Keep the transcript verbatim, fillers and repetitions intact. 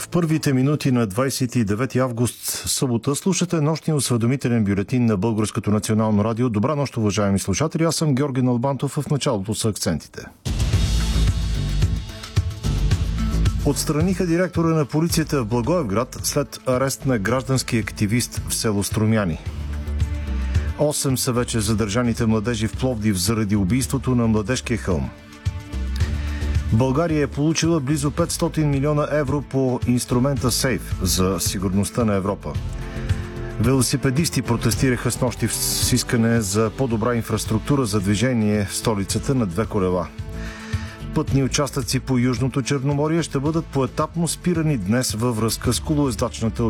В първите минути на двадесет и девети август, събота, слушате нощния осведомителен бюлетин на Българското национално радио. Добра нощ, уважаеми слушатели. Аз съм Георги Налбантов. В началото са акцентите. Отстраниха директора на полицията в Благоевград след арест на граждански активист в село Струмяни. Осем са вече задържаните младежи в Пловдив заради убийството на Младежкия хълм. България е получила близо петстотин милиона евро по инструмента Сейф за сигурността на Европа. Велосипедисти протестираха снощи с искане за по-добра инфраструктура за движение в столицата на две колела. Пътни участъци по Южното Черноморие ще бъдат поетапно спирани днес във връзка с колоездачната